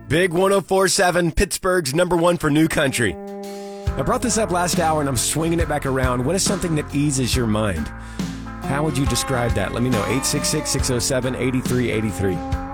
Big 104.7, Pittsburgh's #1 for new country. I brought this up last hour and I'm swinging it back around. What is something that eases your mind? How would you describe that? Let me know. 866-607-8383.